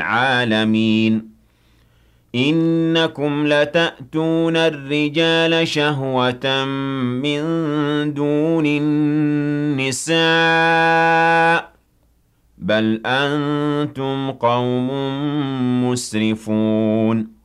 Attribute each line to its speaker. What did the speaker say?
Speaker 1: العالمين إنكم لتأتون الرجال شهوة من دون النساء بل أنتم قوم مسرفون